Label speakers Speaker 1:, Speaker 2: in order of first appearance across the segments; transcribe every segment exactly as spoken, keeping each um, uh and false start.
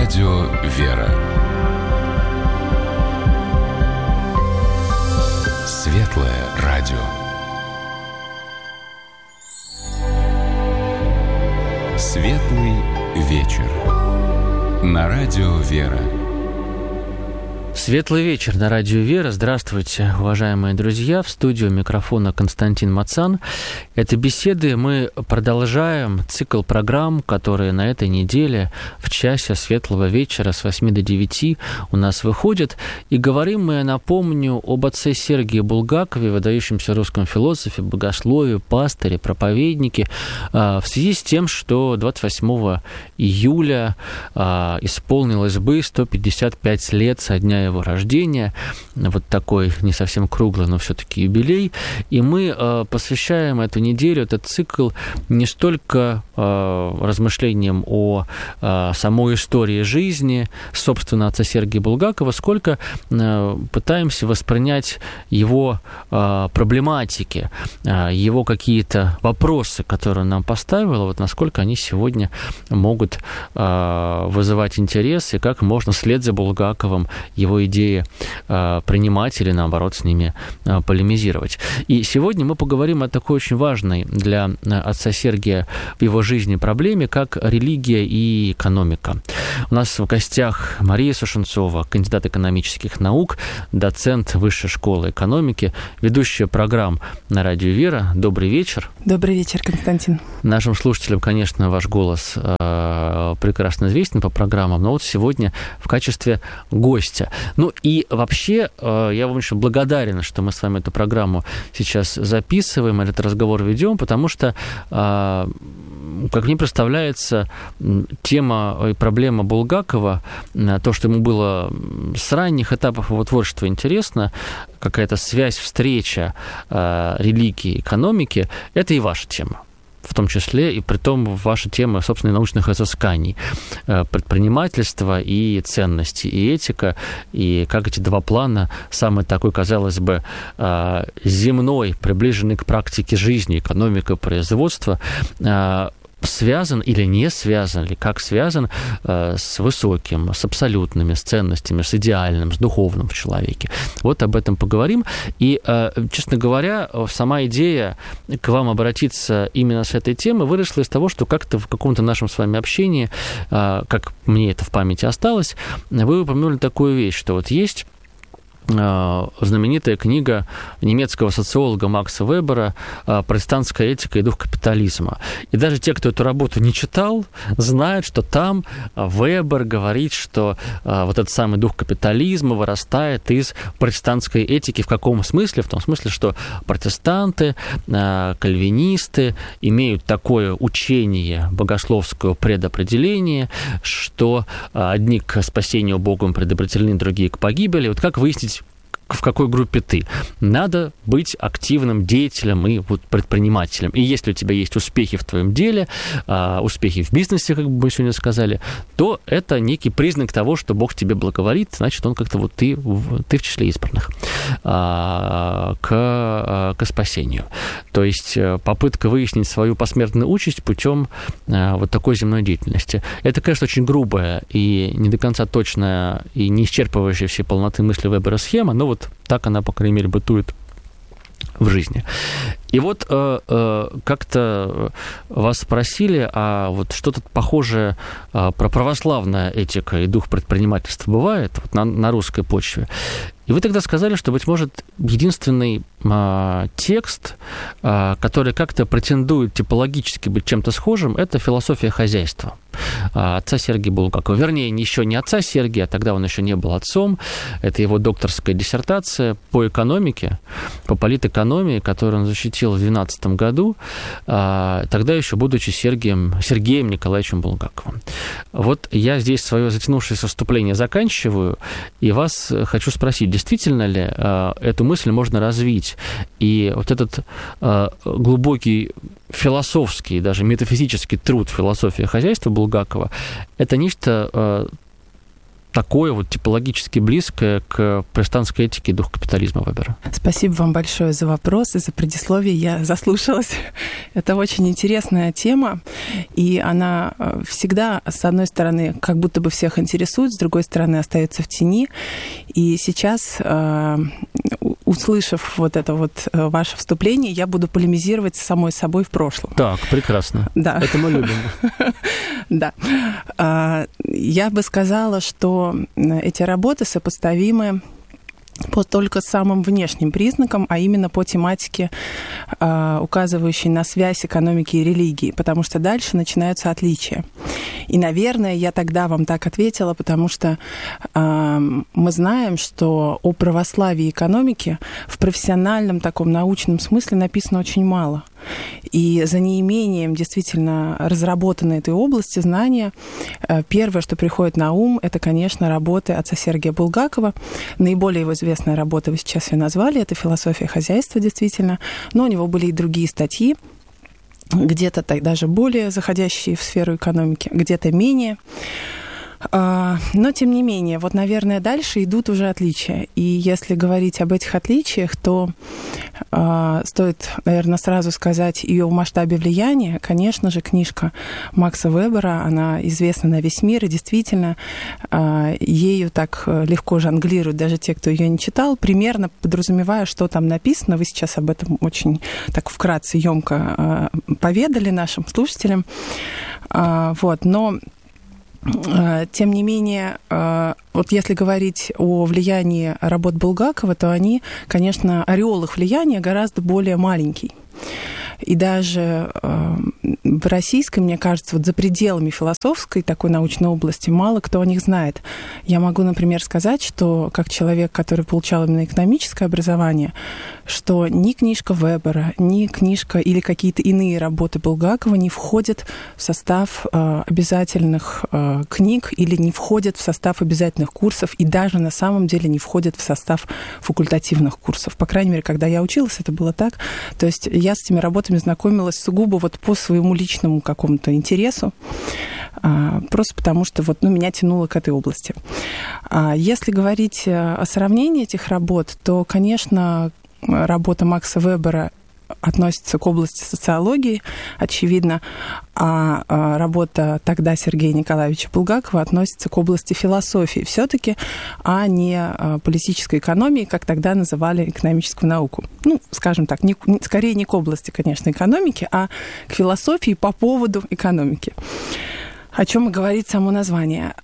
Speaker 1: радио «Вера». Светлое радио. Светлый вечер. На радио «Вера».
Speaker 2: Светлый вечер на радио «Вера». Здравствуйте, уважаемые друзья. В студию микрофона Константин Мацан. Это беседы. Мы продолжаем цикл программ, которые на этой неделе в часе светлого вечера с восьми до девяти у нас выходят. И говорим мы, я напомню, об отце Сергии Булгакове, выдающемся русском философе, богослове, пастыре, проповеднике, в связи с тем, что двадцать восьмого июля исполнилось бы сто пятьдесят пять лет со дня его рождения, вот такой не совсем круглый, но все-таки юбилей, и мы э, посвящаем эту неделю, этот цикл не столько э, размышлениям о э, самой истории жизни, собственно, отца Сергия Булгакова, сколько э, пытаемся воспринять его э, проблематики, э, его какие-то вопросы, которые он нам поставил, вот насколько они сегодня могут э, вызывать интерес, и как можно вслед за Булгаковым его идеи э, принимать или, наоборот, с ними э, полемизировать. И сегодня мы поговорим о такой очень важной для отца Сергия в его жизни проблеме, как религия и экономика. У нас в гостях Мария Сушенцова, кандидат экономических наук, доцент Высшей школы экономики, ведущая программ на радио «Вера». Добрый вечер.
Speaker 3: Добрый вечер, Константин.
Speaker 2: Нашим слушателям, конечно, ваш голос э, прекрасно известен по программам, но вот сегодня в качестве гостя. Ну и вообще, я вам очень благодарен, что мы с вами эту программу сейчас записываем, этот разговор ведем, потому что, как мне представляется, тема и проблема Булгакова, то, что ему было с ранних этапов его творчества интересно, какая-то связь, встреча религии и экономики, это и ваша тема. В том числе и при том ваша тема, собственно, научных изысканий, предпринимательства и ценности, и этика, и как эти два плана, самый такой, казалось бы, земной, приближенный к практике жизни, экономика, производства, связан или не связан, или как связан э, с высоким, с абсолютными, с ценностями, с идеальным, с духовным в человеке. Вот об этом поговорим. И, э, честно говоря, сама идея к вам обратиться именно с этой темы выросла из того, что как-то в каком-то нашем с вами общении, э, как мне это в памяти осталось, вы упомянули такую вещь, что вот есть знаменитая книга немецкого социолога Макса Вебера «Протестантская этика и дух капитализма». И даже те, кто эту работу не читал, знают, что там Вебер говорит, что вот этот самый дух капитализма вырастает из протестантской этики. В каком смысле? В том смысле, что протестанты, кальвинисты имеют такое учение богословское предопределение, что одни к спасению Богом предопределены, другие к погибели. Вот как выяснить, в какой группе ты? Надо быть активным деятелем и вот предпринимателем. И если у тебя есть успехи в твоем деле, успехи в бизнесе, как бы мы сегодня сказали, то это некий признак того, что Бог тебе благоволит, значит, он как-то вот ты, ты в числе избранных к, к спасению. То есть попытка выяснить свою посмертную участь путем вот такой земной деятельности. Это, конечно, очень грубая и не до конца точная и не исчерпывающая все полноты мысли Вебера схема, но вот так она, по крайней мере, бытует в жизни. И вот э, э, как-то вас спросили, а вот что-то похожее э, про православная этика и дух предпринимательства бывает вот на, на русской почве? И вы тогда сказали, что, быть может, единственный э, текст, э, который как-то претендует типологически быть чем-то схожим, это «Философия хозяйства» э, отца Сергия Булгакова. Вернее, еще не отца Сергия, тогда он еще не был отцом. Это его докторская диссертация по экономике, по политэкономии, которую он защитил в двенадцатом году, э, тогда еще будучи Сергием, Сергеем Николаевичем Булгаковым. Вот я здесь свое затянувшееся вступление заканчиваю, и вас хочу спросить, действительно ли э, эту мысль можно развить? И вот этот э, глубокий философский, даже метафизический труд «Философия хозяйства» Булгакова — это нечто э, такое вот типологически близкое к протестантской этике и духу капитализма Вебера?
Speaker 3: Спасибо вам большое за вопрос и за предисловие. Я заслушалась. Это очень интересная тема, и она всегда, с одной стороны, как будто бы всех интересует, с другой стороны, остается в тени. И сейчас, услышав вот это вот ваше вступление, я буду полемизировать с самой собой в прошлом.
Speaker 2: Так, прекрасно.
Speaker 3: Да.
Speaker 2: Это мы любим.
Speaker 3: Да. Я бы сказала, что эти работы сопоставимы по только самым внешним признакам, а именно по тематике, указывающей на связь экономики и религии, потому что дальше начинаются отличия. И, наверное, я тогда вам так ответила, потому что мы знаем, что о православии и экономике в профессиональном таком научном смысле написано очень мало. И за неимением действительно разработанной этой области знания, первое, что приходит на ум, это, конечно, работы отца Сергия Булгакова. Наиболее его известная работа вы сейчас ее назвали, это «Философия хозяйства», действительно. Но у него были и другие статьи, где-то даже более заходящие в сферу экономики, где-то менее. Но, тем не менее, вот, наверное, дальше идут уже отличия. И если говорить об этих отличиях, то э, стоит, наверное, сразу сказать и о масштабе влияния. Конечно же, книжка Макса Вебера, она известна на весь мир, и действительно э, ею так легко жонглируют даже те, кто ее не читал, примерно подразумевая, что там написано. Вы сейчас об этом очень так вкратце, ёмко э, поведали нашим слушателям. Э, вот, но... Тем не менее, вот если говорить о влиянии работ Булгакова, то они, конечно, ореол их влияния гораздо более маленький. И даже э, в российской, мне кажется, вот за пределами философской такой научной области мало кто о них знает. Я могу, например, сказать, что как человек, который получал именно экономическое образование, что ни книжка Вебера, ни книжка или какие-то иные работы Булгакова не входят в состав э, обязательных э, книг или не входят в состав обязательных курсов и даже на самом деле не входят в состав факультативных курсов. По крайней мере, когда я училась, это было так. То есть я с этими работами знакомилась сугубо вот по своему личному какому-то интересу, просто потому что вот, ну, меня тянуло к этой области. Если говорить о сравнении этих работ, то, конечно, работа Макса Вебера относится к области социологии, очевидно, а работа тогда Сергея Николаевича Булгакова относится к области философии все-таки, а не политической экономии, как тогда называли экономическую науку. Ну, скажем так, не, скорее не к области, конечно, экономики, а к философии по поводу экономики. О чем и говорит само название.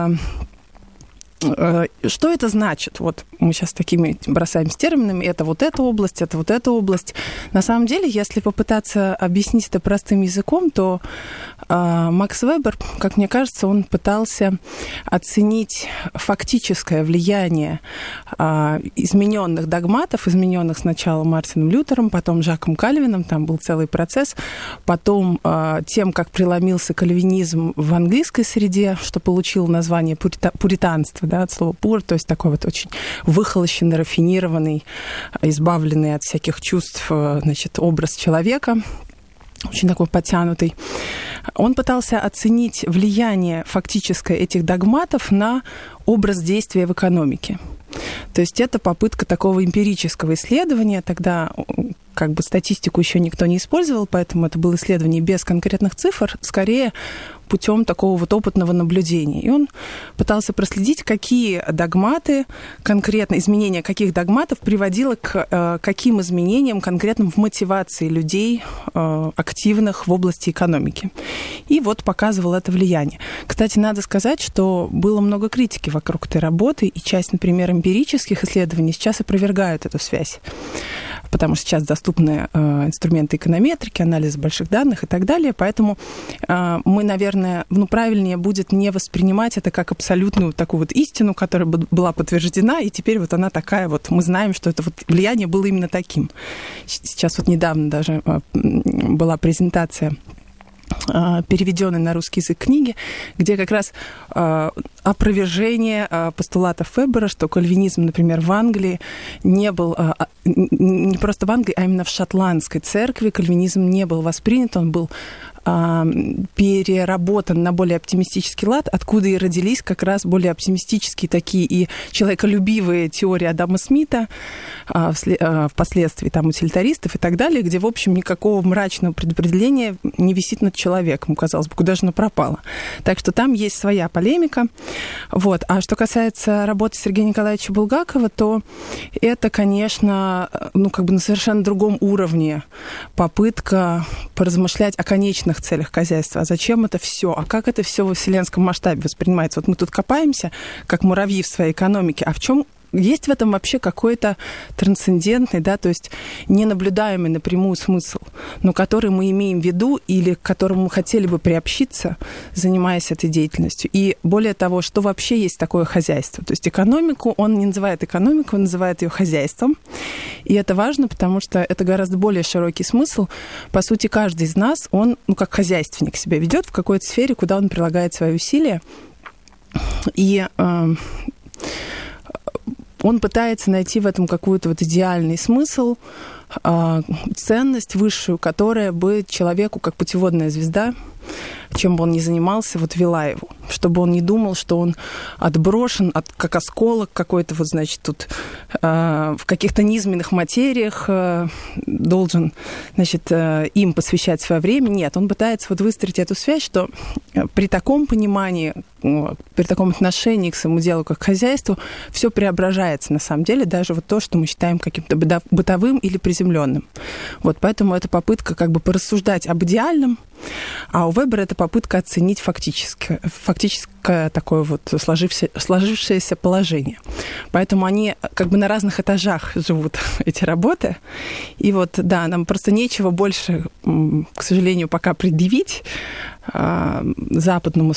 Speaker 3: Что это значит? Вот мы сейчас такими бросаемся терминами. Это вот эта область, это вот эта область. На самом деле, если попытаться объяснить это простым языком, то э, Макс Вебер, как мне кажется, он пытался оценить фактическое влияние э, измененных догматов, измененных сначала Мартином Лютером, потом Жаком Кальвином, там был целый процесс, потом э, тем, как преломился кальвинизм в английской среде, что получил название пурита- пуританство, да, от слова «пур», то есть такой вот очень выхолощенный, рафинированный, избавленный от всяких чувств, значит, образ человека, очень такой подтянутый. Он пытался оценить влияние фактическое этих догматов на образ действия в экономике. То есть это попытка такого эмпирического исследования. Тогда как бы статистику еще никто не использовал, поэтому это было исследование без конкретных цифр, скорее путем такого вот опытного наблюдения. И он пытался проследить, какие догматы, конкретно изменение каких догматов приводило к э, каким изменениям конкретным в мотивации людей, э, активных в области экономики. И вот показывал это влияние. Кстати, надо сказать, что было много критики вокруг этой работы, и часть, например, эмпирических исследований сейчас опровергают эту связь, потому что сейчас доступны э, инструменты эконометрики, анализа больших данных и так далее, поэтому э, мы, наверное, ну, правильнее будет не воспринимать это как абсолютную такую вот истину, которая была подтверждена, и теперь вот она такая вот, мы знаем, что это вот влияние было именно таким. Сейчас вот недавно даже э, была презентация переведенной на русский язык книги, где как раз э, опровержение э, постулатов Вебера, что кальвинизм, например, в Англии не был, э, не просто в Англии, а именно в шотландской церкви кальвинизм не был воспринят, он был переработан на более оптимистический лад, откуда и родились как раз более оптимистические такие и человеколюбивые теории Адама Смита, впоследствии там утилитаристов и так далее, где, в общем, никакого мрачного предопределения не висит над человеком, казалось бы, куда же оно пропало. Так что там есть своя полемика. Вот. А что касается работы Сергея Николаевича Булгакова, то это, конечно, ну, как бы на совершенно другом уровне попытка поразмышлять о конечных целях хозяйства. А зачем это все? А как это все во вселенском масштабе воспринимается? Вот мы тут копаемся, как муравьи в своей экономике. А в чем есть в этом вообще какой-то трансцендентный, да, то есть ненаблюдаемый напрямую смысл, но который мы имеем в виду или к которому мы хотели бы приобщиться, занимаясь этой деятельностью. И более того, что вообще есть такое хозяйство? То есть экономику он не называет экономикой, он называет ее хозяйством. И это важно, потому что это гораздо более широкий смысл. По сути, каждый из нас, он, ну, как хозяйственник себя ведет в какой-то сфере, куда он прилагает свои усилия. И э, он пытается найти в этом какой-то вот идеальный смысл, ценность высшую, которая бы человеку, как путеводная звезда, чем бы он ни занимался, вот вела его. Чтобы он не думал, что он отброшен, от, как осколок какой-то, вот, значит, тут э, в каких-то низменных материях э, должен, значит, э, им посвящать свое время. Нет, он пытается вот выстроить эту связь, что при таком понимании, при таком отношении к своему делу как к хозяйству все преображается, на самом деле, даже вот то, что мы считаем каким-то бытовым или приземленным. Вот, поэтому это попытка как бы порассуждать об идеальном, а у Вебера это попытка оценить фактически, фактическое такое вот сложившееся, сложившееся положение. Поэтому они как бы на разных этажах живут, эти работы. И вот, да, нам просто нечего больше, к сожалению, пока предъявить западному